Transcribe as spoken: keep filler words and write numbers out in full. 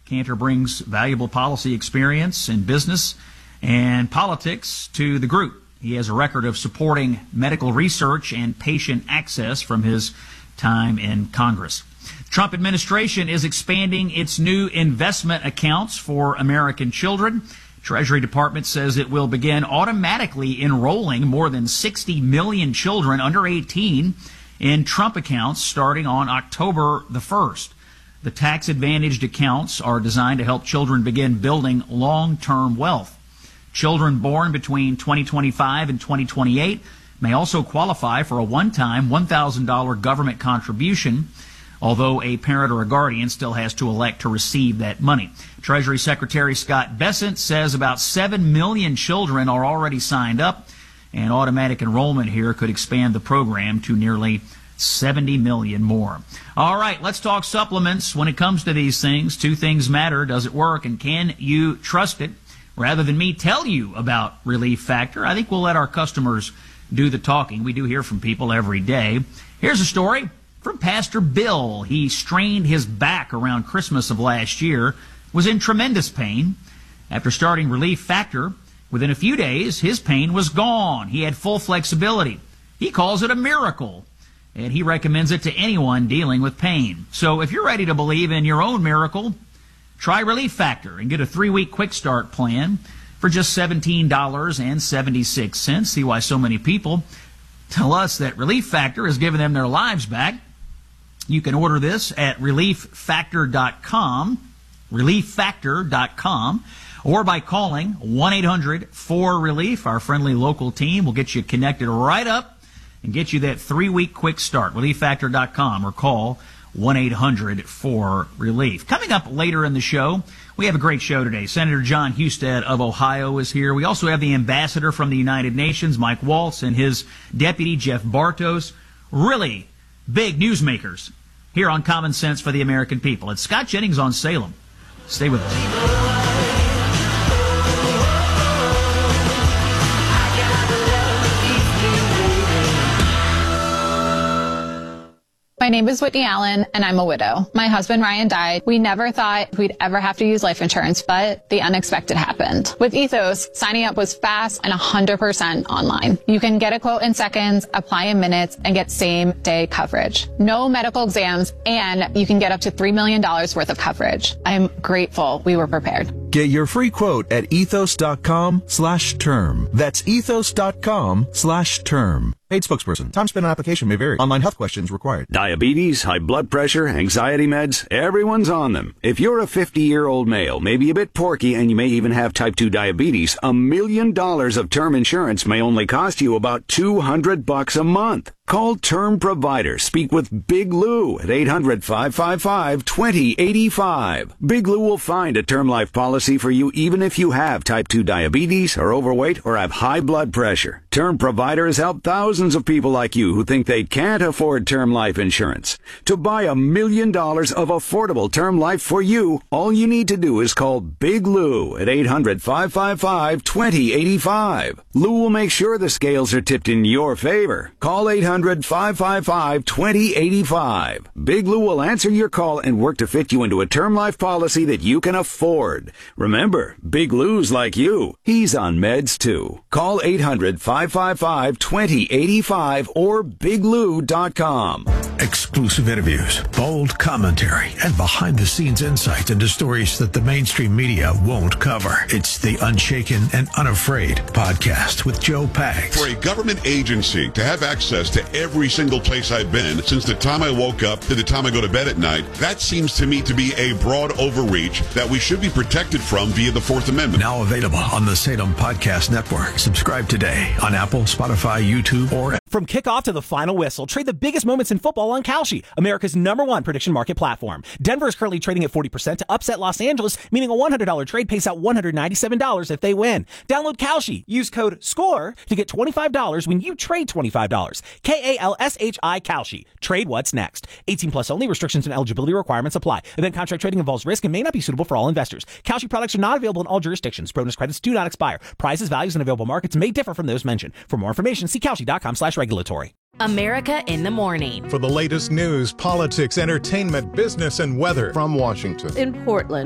Cantor brings valuable policy experience in business and politics to the group. He has a record of supporting medical research and patient access from his time in Congress. The Trump administration is expanding its new investment accounts for American children. Treasury Department says it will begin automatically enrolling more than sixty million children under eighteen in Trump accounts starting on October the first. The tax-advantaged accounts are designed to help children begin building long-term wealth. Children born between twenty twenty-five and twenty twenty-eight may also qualify for a one-time one thousand dollars government contribution, although a parent or a guardian still has to elect to receive that money. Treasury Secretary Scott Bessent says about seven million children are already signed up, and automatic enrollment here could expand the program to nearly seventy million more. All right, let's talk supplements. When it comes to these things, two things matter. Does it work, and can you trust it? Rather than me tell you about Relief Factor, I think we'll let our customers do the talking. We do hear from people every day. Here's a story from Pastor Bill. He strained his back around Christmas of last year, was in tremendous pain. After starting Relief Factor, within a few days, his pain was gone. He had full flexibility. He calls it a miracle, and he recommends it to anyone dealing with pain. So if you're ready to believe in your own miracle, try Relief Factor and get a three-week quick start plan for just seventeen dollars and seventy-six cents. See why so many people tell us that Relief Factor has given them their lives back. You can order this at relief factor dot com, relief factor dot com, or by calling one eight hundred four relief. Our friendly local team will get you connected right up and get you that three-week quick start, relief factor dot com, or call one eight hundred four relief. Coming up later in the show, we have a great show today. Senator John Husted of Ohio is here. We also have the ambassador from the United Nations, Mike Waltz, and his deputy, Jeff Bartos. Really big newsmakers here on Common Sense for the American People. It's Scott Jennings on Salem. Stay with us. My name is Whitney Allen, and I'm a widow. My husband, Ryan, died. We never thought we'd ever have to use life insurance, but the unexpected happened. With Ethos, signing up was fast and one hundred percent online. You can get a quote in seconds, apply in minutes, and get same-day coverage. No medical exams, and you can get up to three million dollars worth of coverage. I'm grateful we were prepared. Get your free quote at ethos.com slash term. That's ethos.com slash term. Paid spokesperson. Time spent on application may vary. Online health questions required. Diabetes, high blood pressure, anxiety meds, everyone's on them. If you're a fifty-year-old male, maybe a bit porky, and you may even have type two diabetes, a million dollars of term insurance may only cost you about two hundred bucks a month. Call Term Provider. Speak with Big Lou at eight hundred, five five five, two zero eight five. Big Lou will find a term life policy for you even if you have type two diabetes, are overweight, or have high blood pressure. Term Provider has helped thousands of people like you who think they can't afford term life insurance. To buy a million dollars of affordable term life for you, all you need to do is call Big Lou at eight hundred, five five five, two zero eight five. Lou will make sure the scales are tipped in your favor. Call eight hundred, five five five, two zero eight five. Big Lou will answer your call and work to fit you into a term life policy that you can afford. Remember, Big Lou's like you. He's on meds too. Call eight hundred, five five five, two zero eight five or big lou dot com. Exclusive interviews, bold commentary, and behind-the-scenes insights into stories that the mainstream media won't cover. It's the Unshaken and Unafraid podcast with Joe Pags. For a government agency to have access to every single place I've been since the time I woke up to the time I go to bed at night, that seems to me to be a broad overreach that we should be protected from via the Fourth Amendment. Now available on the Salem Podcast Network. Subscribe today on Apple, Spotify, YouTube, or... From kickoff to the final whistle, trade the biggest moments in football on Kalshi, America's number one prediction market platform. Denver is currently trading at forty percent to upset Los Angeles, meaning a one hundred dollars trade pays out one hundred ninety-seven dollars if they win. Download Kalshi. Use code SCORE to get twenty-five dollars when you trade twenty-five dollars. K A L S H I Kalshi. Trade what's next. eighteen plus only. Restrictions and eligibility requirements apply. Event contract trading involves risk and may not be suitable for all investors. Kalshi products are not available in all jurisdictions. Bonus credits do not expire. Prices, values, and available markets may differ from those mentioned. For more information, see Kalshi.com slash regulatory. America in the Morning. For the latest news, politics, entertainment, business, and weather. From Washington. In Portland.